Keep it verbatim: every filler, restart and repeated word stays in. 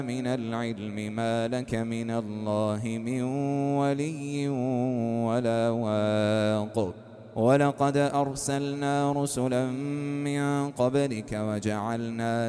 من العلم ما لك من الله من ولي ولا واق ولقد أرسلنا رسلا من قبلك وجعلنا